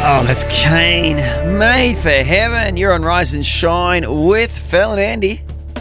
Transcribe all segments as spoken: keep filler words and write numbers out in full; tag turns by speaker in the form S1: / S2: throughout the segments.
S1: Oh, that's Kane. Made for heaven. You're on Rise and Shine with Phil and Andy.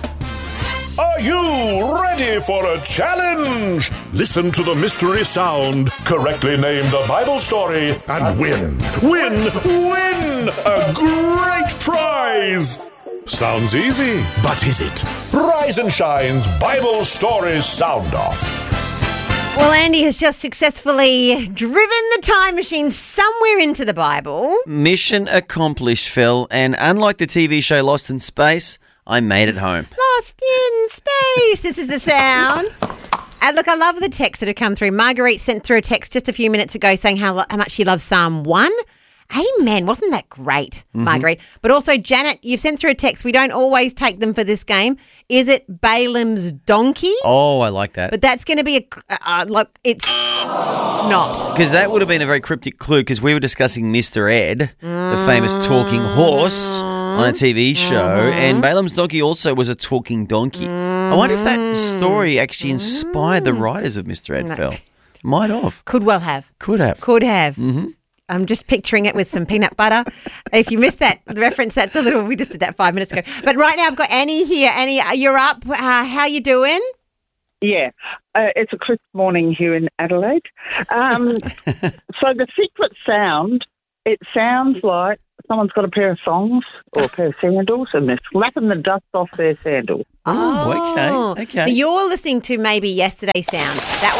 S2: Are you ready for a challenge? Listen to the mystery sound, correctly name the Bible story, and win, win, win a great prize. Sounds easy, but is it? Rise and Shine's Bible Story Sound Off.
S3: Well, Andy has just successfully driven the time machine somewhere into the Bible.
S1: Mission accomplished, Phil. And unlike the T V show Lost in Space, I made it home.
S3: Lost in space. This is the sound. And look, I love the texts that have come through. Marguerite sent through a text just a few minutes ago saying how, how much she loves Psalm one. Amen. Wasn't that great, mm-hmm. Marguerite? But also, Janet, you've sent through a text. We don't always take them for this game. Is it Balaam's donkey?
S1: Oh, I like that.
S3: But that's going to be a, uh, like, it's not.
S1: Because that would have been a very cryptic clue because we were discussing Mister Ed, mm. the famous talking horse on a T V show, mm-hmm. and Balaam's donkey also was a talking donkey. Mm. I wonder if that story actually inspired the writers of Mister Ed, no. Phil. Might have.
S3: Could well have.
S1: Could have.
S3: Could have.
S1: Mm-hmm.
S3: I'm just picturing it with some peanut butter. If you missed that reference, that's a little, we just did that five minutes ago. But right now I've got Annie here. Annie, you're up. Uh, how you doing?
S4: Yeah, uh, it's a crisp morning here in Adelaide. Um, so the secret sound, it sounds like someone's got a pair of thongs or a pair of sandals and they're slapping the dust off their sandals.
S1: Oh, okay, okay.
S3: So you're listening to maybe yesterday's sound. That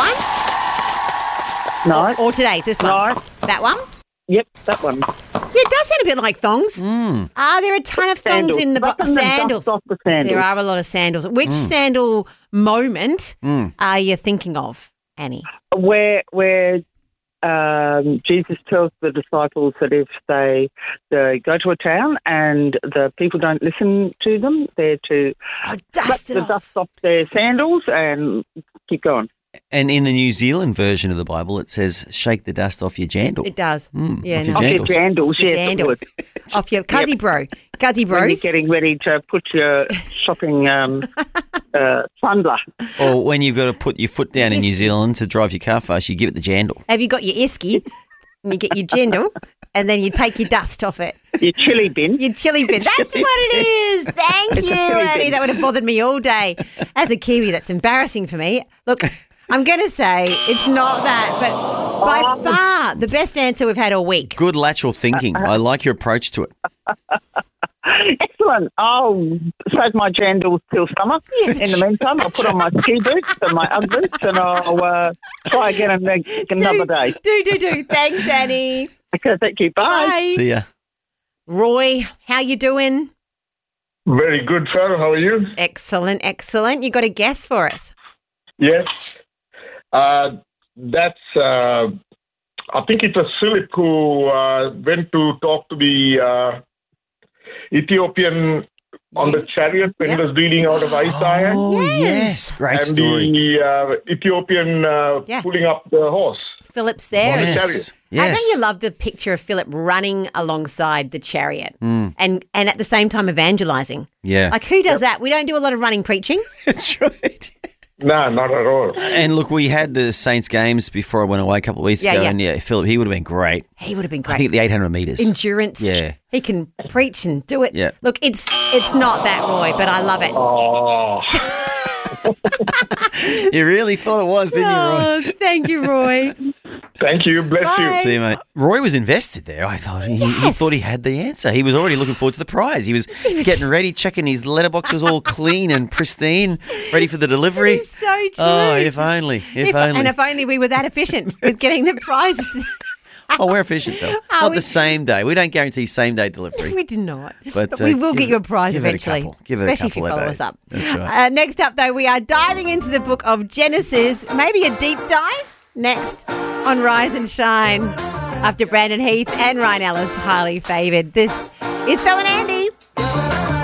S3: one?
S4: No.
S3: Or, or today's, this one?
S4: No.
S3: That one?
S4: Yep, that one.
S3: Yeah, it does sound a bit like thongs.
S1: Mm.
S3: Are there a ton of thongs
S4: Sandals.
S3: in the,
S4: Slapping the
S3: sandals?
S4: dust off the sandals?
S3: There are a lot of sandals. Which
S1: Mm.
S3: sandal moment
S1: Mm.
S3: are you thinking of, Annie?
S4: Where where um, Jesus tells the disciples that if they, they go to a town and the people don't listen to them, they're to
S3: Oh,
S4: slap
S3: dust it
S4: the
S3: off.
S4: dust off their sandals and keep going.
S1: And in the New Zealand version of the Bible, it says, shake the dust off your jandal.
S3: It does.
S1: Mm,
S3: Yeah,
S1: off your
S3: no.
S4: Off your
S1: jandals.
S4: jandals,
S3: Your
S4: yes, it
S3: jandals.
S4: would.
S3: Off your cuzzy
S4: Yep.
S3: bro. Cuzzy
S4: When you're
S3: bros.
S4: getting ready to put your shopping um, uh, bundler.
S1: Or when you've got to put your foot down in New Zealand to drive your car fast, you give it the jandal.
S3: Have you got your isky? And you get your jandal and then you take your dust off it.
S4: Your chili bin.
S3: Your chili bin. That's what it is. Thank
S4: It's
S3: you,
S4: a chili
S3: Annie.
S4: bin.
S3: That would have bothered me all day. As a Kiwi, that's embarrassing for me. Look, I'm going to say it's not that, but by
S4: Oh.
S3: far the best answer we've had all week.
S1: Good lateral thinking. I like your approach to it.
S4: Excellent. I'll save my jandals till summer.
S3: Yeah,
S4: In the meantime, I'll put on my ski boots and my Ugg boots and I'll uh, try again in the- another day.
S3: Do, do, do. Thanks, Annie.
S4: Okay, thank you. Bye.
S3: Bye.
S1: See ya.
S3: Roy, how you doing?
S5: Very good, sir. How are you?
S3: Excellent, excellent. You got a guess for us?
S5: Yes. Uh, that's, uh, I think it was Philip who uh, went to talk to the uh, Ethiopian on the chariot when
S3: Yeah.
S5: he was reading out of Isaiah.
S1: Oh,
S3: Yes.
S1: yes. Great
S5: and
S1: story.
S5: the uh, Ethiopian uh,
S3: Yeah.
S5: pulling up the horse.
S3: Philip's there.
S5: Yes.
S1: Yes.
S3: I
S1: Yes.
S3: think you love the picture of Philip running alongside the chariot
S1: Mm.
S3: and, and at the same time evangelizing.
S1: Yeah.
S3: Like, who does that? We don't do a lot of running preaching.
S1: That's right.
S5: No, not at all.
S1: And look, we had the Saints games before I went away a couple of weeks
S3: Yeah,
S1: ago,
S3: yeah.
S1: and yeah, Philip, he would have been great.
S3: He would have been
S1: I
S3: great.
S1: think the eight hundred metres.
S3: Endurance.
S1: Yeah.
S3: He can preach and do it.
S1: Yeah.
S3: Look, it's it's not that, Roy, but I love it.
S5: Oh,
S1: You really thought it was, didn't you, Roy?
S3: Oh, thank you, Roy.
S5: thank you. Bless
S3: Bye.
S5: you.
S1: See you, mate. Roy was invested there. I thought he, he
S3: Yes.
S1: thought he had the answer. He was already looking forward to the prize. He was,
S3: was-
S1: getting ready, checking his letterbox was all clean and pristine, ready for the delivery.
S3: It's so true.
S1: Oh, if only, if,
S3: If-
S1: only.
S3: And if only we were that efficient with getting the prizes.
S1: oh, we're efficient though.
S3: Oh,
S1: Not
S3: we-
S1: the same day. We don't guarantee same day delivery.
S3: We did not.
S1: But,
S3: But,
S1: uh,
S3: we will
S1: give
S3: get
S1: it-
S3: you a prize
S1: give it a
S3: eventually.
S1: couple. Give it a
S3: especially
S1: couple
S3: if you
S1: of
S3: follow
S1: days.
S3: us up.
S1: That's right.
S3: Uh, next up, though, we are diving into the book of Genesis. Maybe a deep dive next on Rise and Shine after Brandon Heath and Ryan Ellis, highly favoured. This is Phil and Andy.